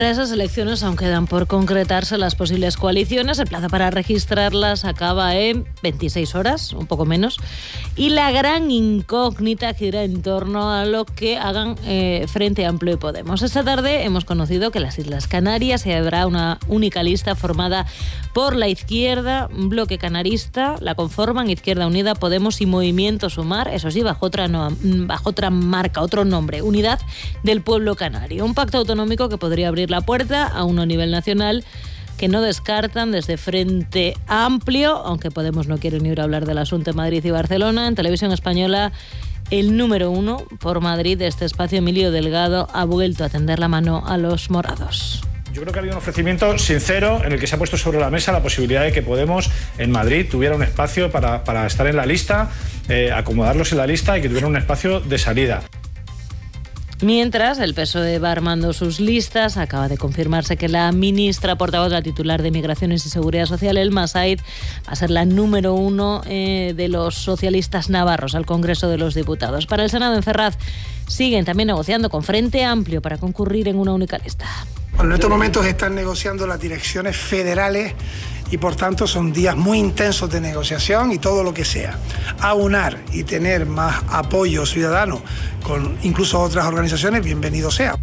Para esas elecciones aún quedan por concretarse las posibles coaliciones. El plazo para registrarlas acaba en 26 horas, un poco menos. Y la gran incógnita gira en torno a lo que hagan Frente Amplio y Podemos. Esta tarde hemos conocido que en las Islas Canarias habrá una única lista formada por la izquierda, un bloque canarista. La conforman Izquierda Unida, Podemos y Movimiento Sumar. Eso sí, bajo otra marca, otro nombre. Unidad del Pueblo Canario. Un pacto autonómico que podría abrir la puerta a uno a nivel nacional, que no descartan desde Frente Amplio, aunque Podemos no quiere ni ir a hablar del asunto en Madrid y Barcelona. En Televisión Española, el número 1 por Madrid de este espacio, Emilio Delgado, ha vuelto a tender la mano a los morados. Yo creo que ha habido un ofrecimiento sincero en el que se ha puesto sobre la mesa la posibilidad de que Podemos en Madrid tuviera un espacio para estar en la lista, acomodarlos en la lista y que tuviera un espacio de salida. Mientras, el PSOE va armando sus listas. Acaba de confirmarse que la ministra portavoz, la titular de Migraciones y Seguridad Social, Elma Said, va a ser la número 1 de los socialistas navarros al Congreso de los Diputados. Para el Senado, en Ferraz, siguen también negociando con Frente Amplio para concurrir en una única lista. Bueno, en estos momentos están negociando las direcciones federales y por tanto son días muy intensos de negociación y todo lo que sea. Aunar y tener más apoyo ciudadano con incluso otras organizaciones, bienvenido sea.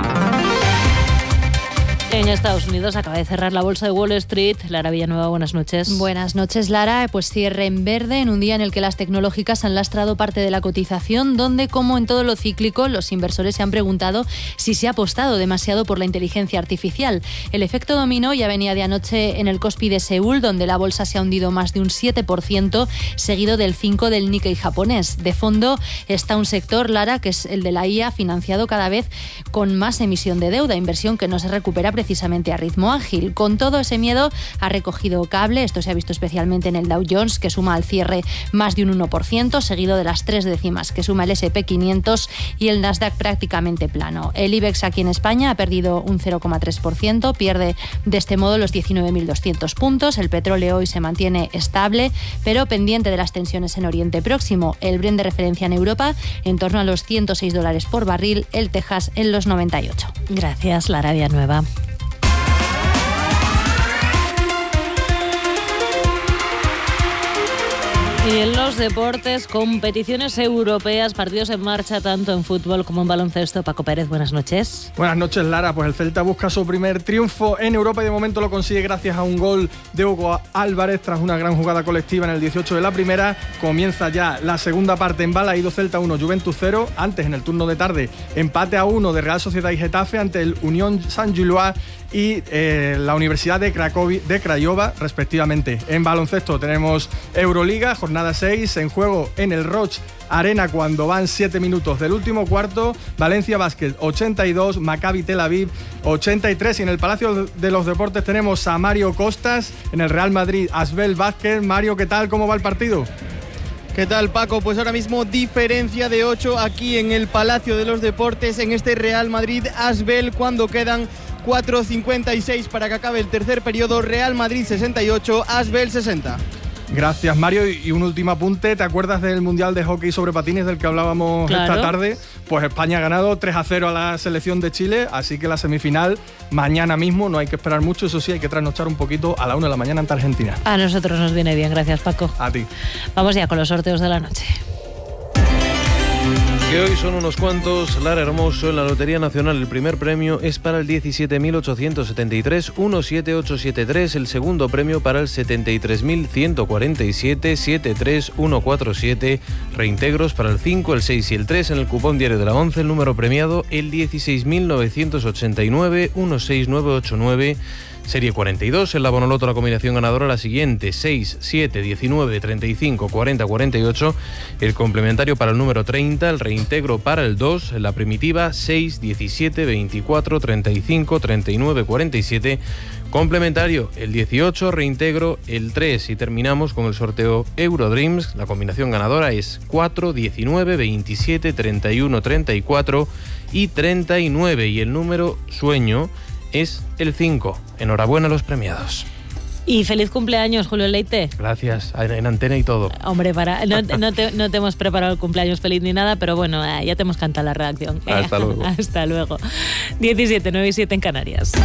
En Estados Unidos acaba de cerrar la bolsa de Wall Street. Lara Villanueva, buenas noches. Buenas noches, Lara. Pues cierre en verde en un día en el que las tecnológicas han lastrado parte de la cotización, donde, como en todo lo cíclico, los inversores se han preguntado si se ha apostado demasiado por la inteligencia artificial. El efecto dominó ya venía de anoche en el Kospi de Seúl, donde la bolsa se ha hundido más de un 7%, seguido del 5% del Nikkei japonés. De fondo está un sector, Lara, que es el de la IA, financiado cada vez con más emisión de deuda, inversión que no se recupera precisamente a ritmo ágil. Con todo ese miedo ha recogido cable. Esto se ha visto especialmente en el Dow Jones, que suma al cierre más de un 1%, seguido de las 3 décimas que suma el S&P 500 y el Nasdaq prácticamente plano. El IBEX aquí en España ha perdido un 0,3%, pierde de este modo los 19.200 puntos. El petróleo hoy se mantiene estable, pero pendiente de las tensiones en Oriente Próximo. El Brent de referencia en Europa en torno a los $106 por barril, el Texas en los 98. Gracias, Lara Villanueva. Y en los deportes, competiciones europeas, partidos en marcha tanto en fútbol como en baloncesto. Paco Pérez, buenas noches. Buenas noches, Lara. Pues el Celta busca su primer triunfo en Europa y de momento lo consigue gracias a un gol de Hugo Álvarez tras una gran jugada colectiva en el 18 de la primera. Comienza ya la segunda parte en Balaído, Celta 1, Juventus 0. Antes, en el turno de tarde, empate a 1 de Real Sociedad y Getafe ante el Unión Saint-Gilloise y la Universidad de Craiova, respectivamente. En baloncesto tenemos Euroliga, jornada 6, en juego en el Roig Arena cuando van 7 minutos del último cuarto. Valencia Basket 82, Maccabi Tel Aviv 83. Y en el Palacio de los Deportes tenemos a Mario Costas, en el Real Madrid Asbel Vázquez. Mario, ¿qué tal? ¿Cómo va el partido? ¿Qué tal, Paco? Pues ahora mismo diferencia de 8 aquí en el Palacio de los Deportes, en este Real Madrid Asbel, cuando quedan 4:56 para que acabe el tercer periodo. Real Madrid 68, Asbel 60. Gracias, Mario. Y un último apunte. ¿Te acuerdas del Mundial de Hockey sobre Patines del que hablábamos esta tarde? Pues España ha ganado 3-0 a la selección de Chile, así que la semifinal mañana mismo, no hay que esperar mucho, eso sí, hay que trasnochar un poquito a la 1 de la mañana ante Argentina. A nosotros nos viene bien, gracias, Paco. A ti. Vamos ya con los sorteos de la noche. Que hoy son unos cuantos. Lara Hermoso, en la Lotería Nacional el primer premio es para el 17.873, 17873, el segundo premio para el 73.147, 73147, reintegros para el 5, el 6 y el 3 en el cupón diario de la 11, el número premiado el 16.989, 16989, Serie 42, en la Bonoloto la combinación ganadora la siguiente: 6, 7, 19, 35, 40, 48. El complementario para el número 30, el reintegro para el 2, en la primitiva 6, 17, 24, 35, 39, 47. Complementario el 18, reintegro el 3 y terminamos con el sorteo Eurodreams. La combinación ganadora es 4, 19, 27, 31, 34 y 39 y el número sueño es el 5. Enhorabuena a los premiados. Y feliz cumpleaños, Julio Leite. Gracias, en antena y todo. Hombre, no te hemos preparado el cumpleaños feliz ni nada, pero bueno, ya te hemos cantado la redacción. Hasta luego. Hasta luego. 17, 9 y 7 en Canarias.